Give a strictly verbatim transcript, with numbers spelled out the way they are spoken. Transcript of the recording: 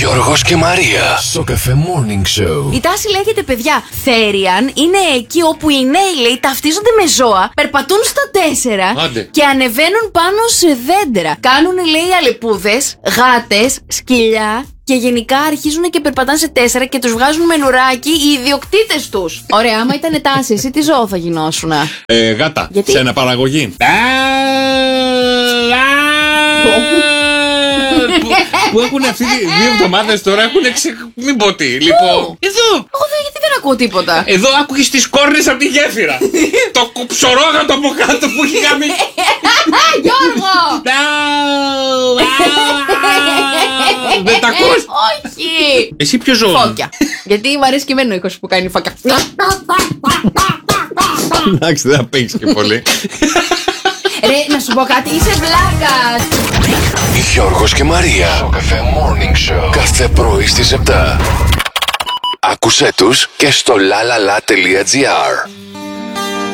Γιώργος και Μαρία. Σοκαφέ Morning Show. Η τάση λέγεται, παιδιά, Therian είναι εκεί όπου οι νέοι, λέει, ταυτίζονται με ζώα, περπατούν στα τέσσερα Άντε. και ανεβαίνουν πάνω σε δέντρα. Κάνουν, λέει, αλεπούδες, γάτες, σκυλιά. Και γενικά αρχίζουν και περπατάνε σε τέσσερα και τους βγάζουν με λουράκι οι ιδιοκτήτες τους. Ωραία, άμα ήταν τάση, εσύ τι ζώο θα γινόσουνα? Ε, γάτα. Γιατί? Σε αναπαραγωγή. που, που έχουν αυτή τη δύο εβδομάδες τώρα έχουν ξε... Μην πω τι. Λοιπόν. Εδώ. Εγώ δεν, γιατί δεν ακούω τίποτα. Εδώ άκουγες τις κόρνες από τη γέφυρα. Το κουψορόγατο από κάτω που έχει γάμει. Γιώργο! Δεν τα ακούς? Όχι! Εσύ ποιο ζώο? Φώκια. Γιατί μου αρέσει και εμένα ο ήχος που κάνει φώκια. Εντάξει, δεν θα παίξεις και πολύ. Ρε, να σου πω κάτι, είσαι βλάκας. Γιώργος και Μαρία. Σοκαφέ Morning Show. Κάθε πρωί στις επτά. Άκουσέ τους και στο lalala.gr.